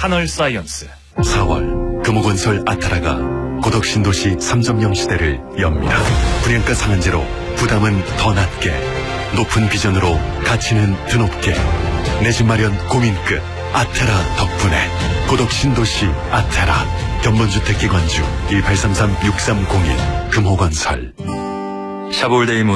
하널사이언스. 4월 금호건설 아타라가 고덕신도시 3.0 시대를 엽니다. 분양가 상한제로 부담은 더 낮게, 높은 비전으로 가치는 드높게, 내 집 마련 고민 끝 아타라 덕분에 고덕신도시 아타라. 견본주택 기관주 1833-6301 금호건설. 샤볼데이